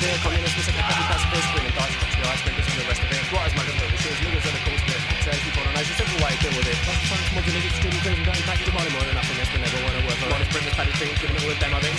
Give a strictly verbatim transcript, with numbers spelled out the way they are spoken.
here, communists, we said the happy pacifist, women dice, touch the ice, members and the rest of it. Right as my little machines, niggas are the course bit. Says keep on, there's a simple way to deal with it. Lots of times, mods and niggas, streaming, feeling, going back, demanding more than nothing, yes, we never want to work for. Honest, bring this paddy thing, giving it all a demo,